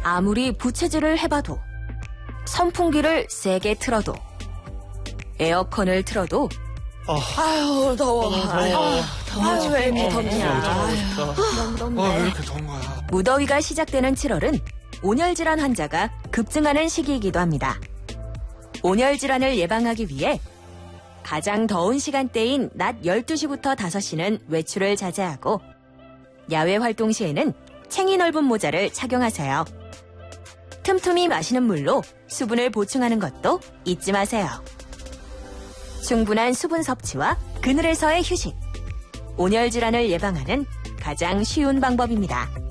아무리 부채질을 해봐도, 선풍기를 세게 틀어도, 에어컨을 틀어도, 아유, 더워. 더워. 왜 이렇게 덥냐. 너무 덥네. 왜 이렇게 더운 거야? 무더위가 시작되는 7월은 온열질환 환자가 급증하는 시기이기도 합니다. 온열질환을 예방하기 위해 가장 더운 시간대인 낮 12시부터 5시는 외출을 자제하고 야외 활동 시에는 챙이 넓은 모자를 착용하세요. 틈틈이 마시는 물로 수분을 보충하는 것도 잊지 마세요. 충분한 수분 섭취와 그늘에서의 휴식. 온열질환을 예방하는 가장 쉬운 방법입니다.